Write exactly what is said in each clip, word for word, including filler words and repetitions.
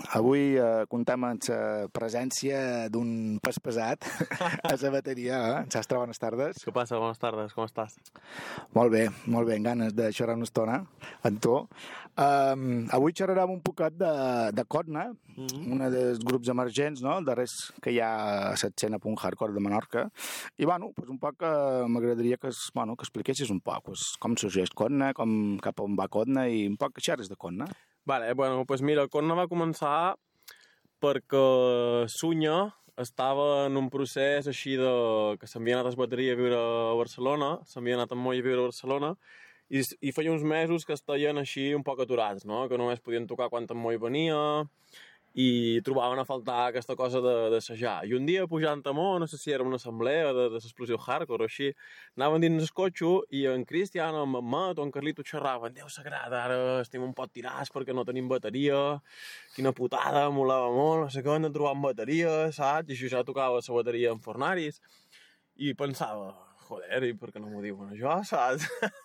Avui eh, comptem amb la presència d'un pes pesat a la bateria, eh? Sastre, bones tardes. Què passa? Bones tardes, com estàs? Molt bé, molt bé, amb ganes de xerrar una estona amb tu. Um, avui xerrarem un poquet de, de Codna, mm-hmm. un dels grups emergents, no?, el darrer que hi ha a l'escena punk hardcore de Menorca. I, bueno, pues un poc eh, m'agradaria que, es, bueno, que expliquessis un poc pues, com sorgeix Codna, com, cap on va Codna i un poc que xerres de Codna. Vale, bueno, pues mira, el Codna va començar perquè Sunya estava en un procés així de... que s'havia anat a la bateria a viure a Barcelona, s'havia anat amb Moi a viure a Barcelona, i, i feia uns mesos que estaven així un poc aturats, no?, que només podien tocar quan en Moi venia, i trobaven a faltar aquesta cosa d'assajar. I un dia, pujant a Mo, no sé si era una assemblea de, de l'explosió hardcore o així, anaven dins el cotxe i en Cristian, en Mamet o en Carlito xerraven: Déu sagrat, ara estem un pot tirats perquè no tenim bateria, quina putada, molava molt, no sé què, hem de trobar bateria, saps? I això ja tocava la bateria en Fornaris. I pensava, joder, i per què no m'ho diuen això, saps?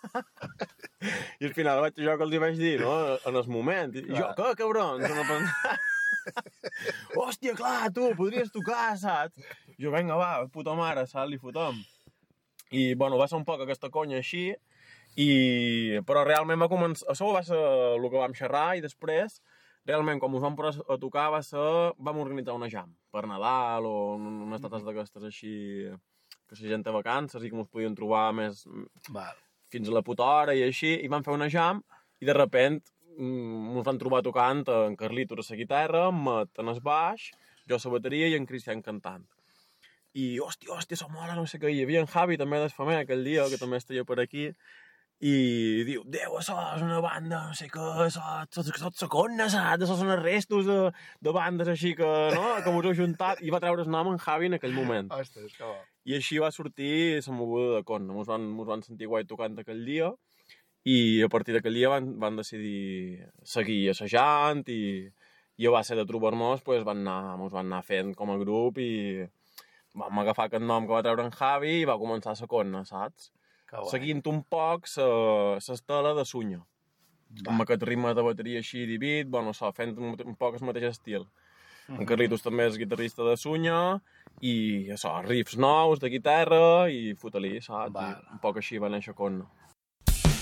I al final vaig jo que els hi vaig dir, no?, en el moment. I jo, què, cabrons? No pensava... Hòstia, clar, tu, podries tocar, saps? Jo, vinga, va, puta mare, saps? Li fotem. I, bueno, va ser un poc aquesta conya així, i... però realment va començar... Això va ser el que vam xerrar, i després, realment, quan ens vam posar a tocar, va ser... vam organitzar una jam per Nadal o unes dates d'aquestes així, que la gent té vacances i que ens podien trobar més... Val. Fins a la puta hora i així, i vam fer una jam, i de repent ens van trobar tocant en Carlito a la guitarra, en Mat en el baix, jo a la bateria i en Cristian cantant. I, hòstia, hòstia, som mola, no sé què. Hi havia en Javi també d'Esfamer aquell dia, que també estaria per aquí, i diu: Déu, això és una banda, no sé què, això és la Codna, saps? Això són els restos de, de bandes així que, no?, que us heu juntat. I va treure el nom en Javi en aquell moment. Ostres, que bo. I així va sortir la moguda de Codna. Ens van, ens van sentir guai tocant aquell dia, i a partir d'aquell dia van, van decidir seguir assajant, i, i a base de trobar-nos pues, van anar, ens van anar fent com a grup, i vam agafar aquest nom que va treure en Javi i va començar la Codna, saps? Seguint un poc l'estela de Sunya, amb aquest ritme de bateria així dividit, bueno, so, fent un, un poc el mateix estil. Mm-hmm. En Carlitos també és guitarrista de Sunya, i això, riffs nous de guitarra i fota-li, saps? I un poc així va néixer Codna.